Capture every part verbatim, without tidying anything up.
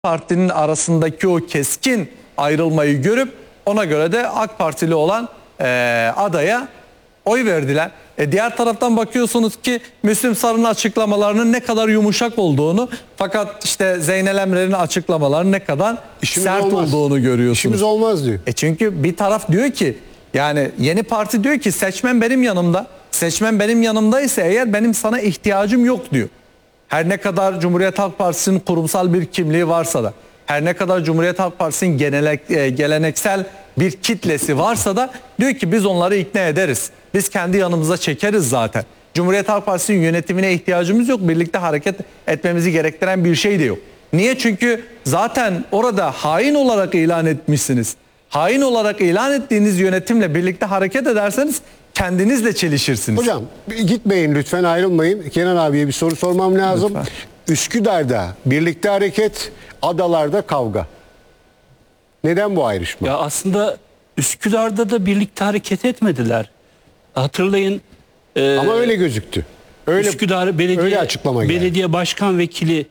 Parti'nin arasındaki o keskin ayrılmayı görüp ona göre de AK Partili olan e, adaya oy verdiler. E diğer taraftan bakıyorsunuz ki Müslüm Sarı'nın açıklamalarının ne kadar yumuşak olduğunu, fakat işte Zeynel Emre'nin açıklamalarının ne kadar İşimiz sert olmaz. olduğunu görüyorsunuz. İşimiz olmaz diyor. E çünkü bir taraf diyor ki, yani Yeni Parti diyor ki seçmen benim yanımda. Seçmen benim yanımdaysa eğer benim sana ihtiyacım yok diyor. Her ne kadar Cumhuriyet Halk Partisi'nin kurumsal bir kimliği varsa da, her ne kadar Cumhuriyet Halk Partisi'nin genelek, e, geleneksel bir kitlesi varsa da diyor ki biz onları ikna ederiz. Biz kendi yanımıza çekeriz zaten. Cumhuriyet Halk Partisi'nin yönetimine ihtiyacımız yok. Birlikte hareket etmemizi gerektiren bir şey de yok. Niye? Çünkü zaten orada hain olarak ilan etmişsiniz. Hain olarak ilan ettiğiniz yönetimle birlikte hareket ederseniz kendinizle çelişirsiniz. Hocam gitmeyin lütfen, ayrılmayın. Kenan abiye bir soru sormam lazım. Lütfen. Üsküdar'da birlikte hareket, adalarda kavga. Neden bu ayrışma? Ya aslında Üsküdar'da da birlikte hareket etmediler. Hatırlayın. E, Ama öyle gözüktü. Öyle, Üsküdar Belediye, öyle açıklama geldi. Belediye Başkan Vekili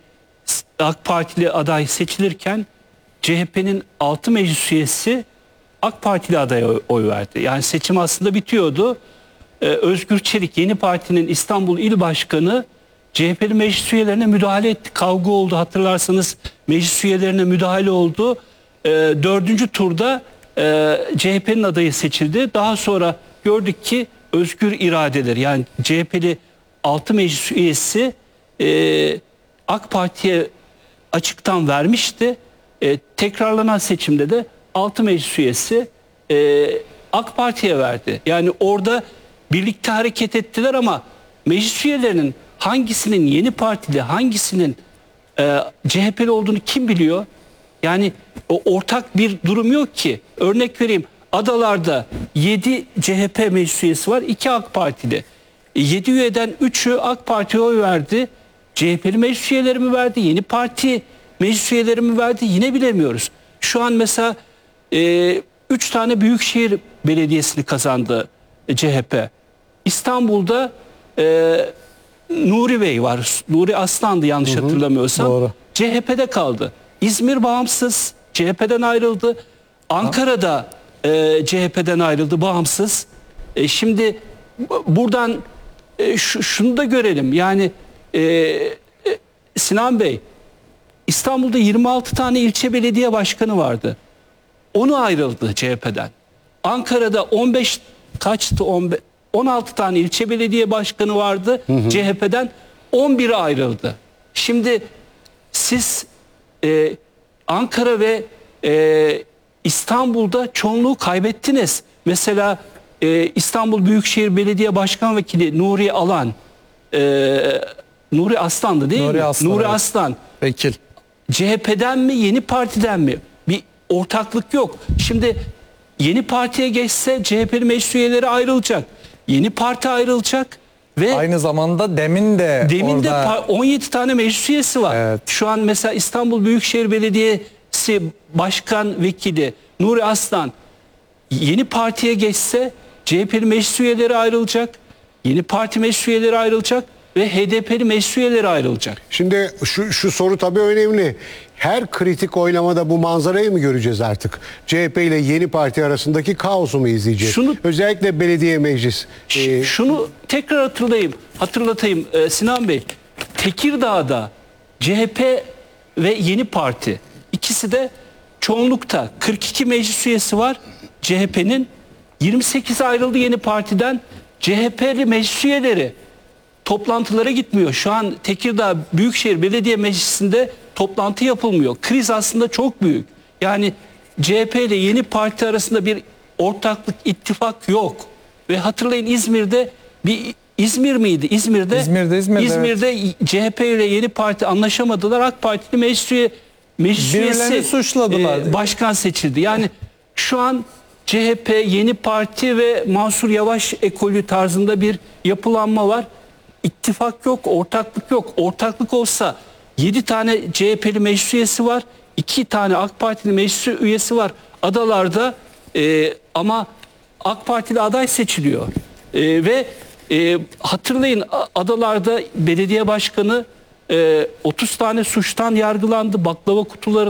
AK Partili aday seçilirken C H P'nin altı meclis üyesi AK Partili adaya oy verdi. Yani seçim aslında bitiyordu. Ee, Özgür Çelik, Yeni Parti'nin İstanbul İl Başkanı, C H P'li meclis üyelerine müdahale etti. Kavga oldu, hatırlarsanız meclis üyelerine müdahale oldu. Ee, dördüncü turda e, C H P'nin adayı seçildi. Daha sonra gördük ki özgür iradeler, yani C H P'li altı meclis üyesi e, AK Parti'ye açıktan vermişti. E, tekrarlanan seçimde de altı meclis üyesi e, AK Parti'ye verdi. Yani orada birlikte hareket ettiler ama meclis üyelerinin hangisinin Yeni Partili, hangisinin e, C H P'li olduğunu kim biliyor? Yani o ortak bir durum yok ki. Örnek vereyim. Adalarda yedi C H P meclis üyesi var, iki AK Partili. E, yedi üyeden üçü AK Parti'ye oy verdi. C H P'li meclis üyeleri mi verdi? Yeni Parti meclis üyeleri mi verdi? Yine bilemiyoruz. Şu an mesela e, üç tane büyükşehir belediyesini kazandı C H P. İstanbul'da e, Nuri Bey var. Nuri Aslan'dı yanlış hı hı, hatırlamıyorsam. Doğru. C H P'de kaldı. İzmir bağımsız. C H P'den ayrıldı. Ankara'da e, C H P'den ayrıldı, bağımsız. E, şimdi buradan e, şu, şunu da görelim. Yani e, e, Sinan Bey, İstanbul'da yirmi altı tane ilçe belediye başkanı vardı. Onu ayrıldı C H P'den. Ankara'da on beş kaçtı? on beş, on altı tane ilçe belediye başkanı vardı. Hı hı. C H P'den on biri ayrıldı. Şimdi siz e, Ankara ve e, İstanbul'da çoğunluğu kaybettiniz. Mesela e, İstanbul Büyükşehir Belediye Başkan Vekili Nuri Alan, e, Nuri Aslan'dı değil Nuri mi? Aslan, Nuri evet. Aslan. Vekil. C H P'den mi, Yeni Parti'den mi? Bir ortaklık yok. Şimdi Yeni Parti'ye geçse C H P'li meclis üyeleri ayrılacak. Yeni Parti ayrılacak ve Aynı zamanda demin de demin de orada on yedi tane meclis üyesi var. Evet. Şu an mesela İstanbul Büyükşehir Belediyesi Başkan Vekili Nuri Aslan Yeni Parti'ye geçse C H P'li meclis üyeleri ayrılacak. Yeni Parti meclis üyeleri ayrılacak ve H D P'li meclis üyeleri ayrılacak. Şimdi şu, şu soru tabii önemli. Her kritik oylamada bu manzarayı mı göreceğiz artık? C H P ile Yeni Parti arasındaki kaosu mu izleyeceğiz? Şunu, Özellikle belediye meclis. E, şunu tekrar hatırlayayım, hatırlatayım e, Sinan Bey. Tekirdağ'da C H P ve Yeni Parti ikisi de çoğunlukta, kırk iki meclis üyesi var C H P'nin. yirmi sekiz ayrıldı Yeni Parti'den. C H P'li meclis üyeleri toplantılara gitmiyor. Şu an Tekirdağ Büyükşehir Belediye Meclisi'nde toplantı yapılmıyor. Kriz aslında çok büyük. Yani C H P ile Yeni Parti arasında bir ortaklık, ittifak yok. Ve hatırlayın İzmir'de bir İzmir miydi? İzmir'de İzmir'de, İzmir'de, İzmir'de evet. C H P ile Yeni Parti anlaşamadılar. AK Partili meclis üye, meclis üyesi suçladılar. E, başkan seçildi. Yani şu an C H P, Yeni Parti ve Mansur Yavaş ekolü tarzında bir yapılanma var. İttifak yok, ortaklık yok. Ortaklık olsa yedi tane C H P'li meclis üyesi var, iki tane AK Partili meclis üyesi var adalarda e, ama AK Partili aday seçiliyor. E, ve e, hatırlayın adalarda belediye başkanı e, otuz tane suçtan yargılandı. Baklava kutuları